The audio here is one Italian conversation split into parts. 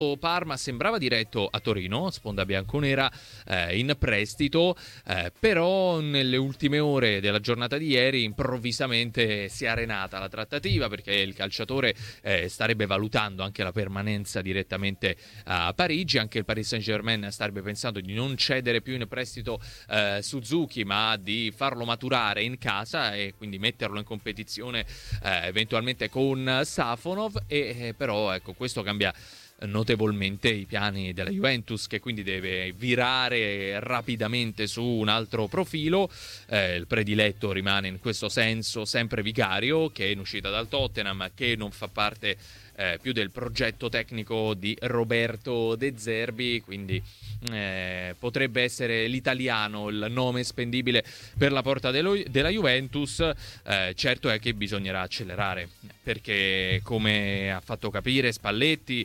Parma sembrava diretto a Torino, sponda bianconera, in prestito, però nelle ultime ore della giornata di ieri improvvisamente si è arenata la trattativa, perché il calciatore starebbe valutando anche la permanenza direttamente a Parigi. Anche il Paris Saint-Germain starebbe pensando di non cedere più in prestito Suzuki, ma di farlo maturare in casa e quindi metterlo in competizione eventualmente con Safonov. Però ecco, questo cambia notevolmente i piani della Juventus, che quindi deve virare rapidamente su un altro profilo. Il prediletto rimane in questo senso sempre Vicario, che è in uscita dal Tottenham, che non fa parte più del progetto tecnico di Roberto De Zerbi, quindi potrebbe essere l'italiano il nome spendibile per la porta della Juventus. Certo è che bisognerà accelerare, perché come ha fatto capire Spalletti,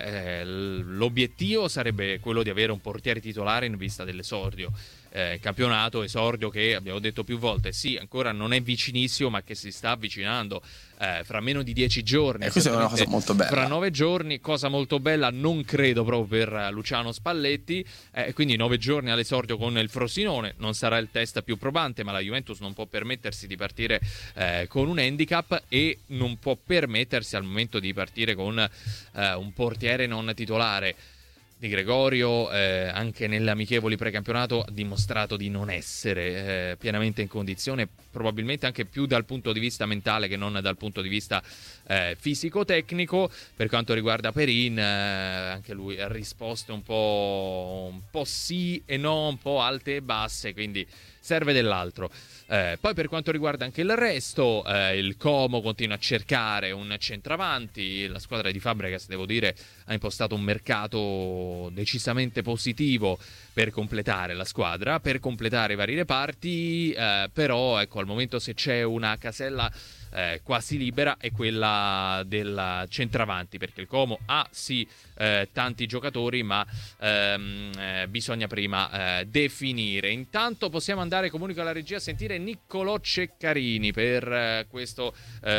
l'obiettivo sarebbe quello di avere un portiere titolare in vista dell'esordio. Campionato, esordio che abbiamo detto più volte, sì, ancora non è vicinissimo, ma che si sta avvicinando fra meno di 10 giorni. Questa è una cosa molto bella. Fra 9 giorni, cosa molto bella, non credo proprio per Luciano Spalletti. Quindi 9 giorni all'esordio con il Frosinone. Non sarà il test più probante, ma la Juventus non può permettersi di partire con un handicap, e non può permettersi al momento di partire con un portiere non titolare. Di Gregorio, anche nelle amichevoli precampionato, ha dimostrato di non essere pienamente in condizione, probabilmente anche più dal punto di vista mentale che non dal punto di vista fisico-tecnico. Per quanto riguarda Perin, anche lui ha risposto un po' sì e no, un po' alte e basse, quindi serve dell'altro. Poi per quanto riguarda anche il resto, il Como continua a cercare un centravanti. La squadra di Fabregas, devo dire, ha impostato un mercato decisamente positivo per completare la squadra, per completare i vari reparti, però ecco, al momento se c'è una casella quasi libera è quella del centravanti, perché il Como ha sì tanti giocatori, ma bisogna prima definire. Intanto possiamo andare, comunico alla regia, a sentire Niccolò Ceccarini per questo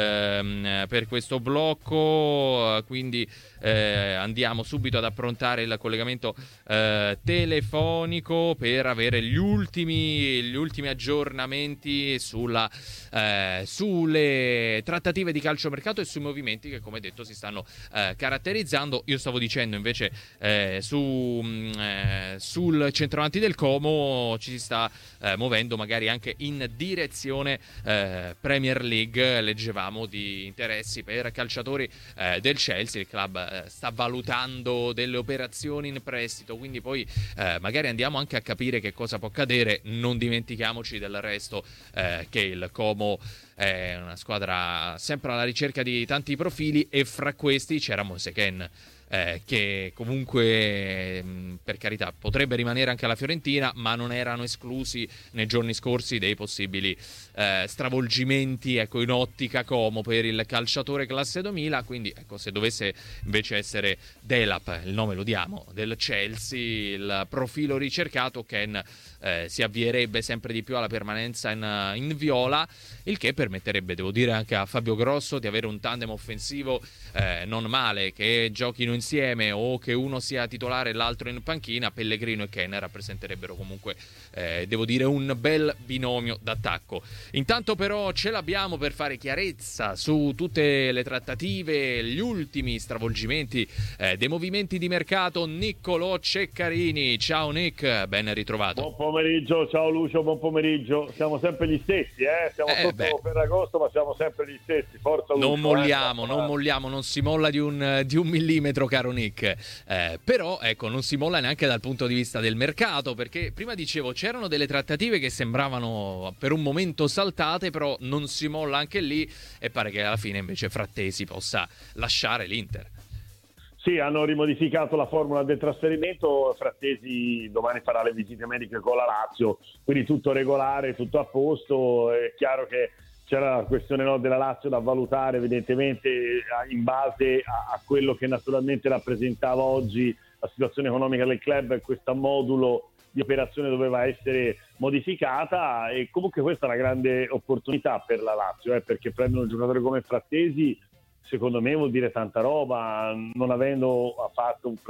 blocco, quindi andiamo subito ad approntare il collegamento telefonico per avere gli ultimi aggiornamenti sulle trattative di calciomercato e sui movimenti che, come detto, si stanno caratterizzando. Io stavo dicendo invece sul centravanti del Como ci si sta muovendo magari anche in direzione Premier League. Leggevamo di interessi per calciatori del Chelsea. Il club sta valutando delle operazioni in prestito, quindi poi magari andiamo anche a capire che cosa può accadere. Non dimentichiamoci del resto, che il Como è una squadra sempre alla ricerca di tanti profili, e fra questi c'era Moise Kean, che comunque, per carità, potrebbe rimanere anche alla Fiorentina, ma non erano esclusi nei giorni scorsi dei possibili stravolgimenti, ecco, in ottica Como per il calciatore classe 2000. Quindi ecco, se dovesse invece essere Delap, il nome lo diamo, del Chelsea, il profilo ricercato, Kean si avvierebbe sempre di più alla permanenza in viola, il che permetterebbe, devo dire, anche a Fabio Grosso di avere un tandem offensivo non male, che giochino insieme o che uno sia titolare e l'altro in panchina. Pellegrino e Kean rappresenterebbero comunque, devo dire, un bel binomio d'attacco. Intanto però ce l'abbiamo per fare chiarezza su tutte le trattative, gli ultimi stravolgimenti dei movimenti di mercato. Niccolò Ceccarini, ciao Nick, ben ritrovato. Buon pomeriggio, ciao Lucio, buon pomeriggio. Siamo sempre gli stessi, siamo sotto Ferragosto, ma siamo sempre gli stessi. Forza Lucio. Non molliamo, non si molla di un millimetro, caro Nick. Però ecco, non si molla neanche dal punto di vista del mercato, perché prima dicevo c'erano delle trattative che sembravano per un momento saltate, però non si molla anche lì, e pare che alla fine invece Frattesi possa lasciare l'Inter. Sì, hanno rimodificato la formula del trasferimento. Frattesi domani farà le visite mediche con la Lazio, quindi tutto regolare, tutto a posto. È chiaro che c'era la questione della Lazio da valutare, evidentemente in base a quello che naturalmente rappresentava oggi la situazione economica del club, e questo modulo di operazione doveva essere modificata. E comunque questa è una grande opportunità per la Lazio, perché prendere un giocatore come Frattesi secondo me vuol dire tanta roba, non avendo fatto un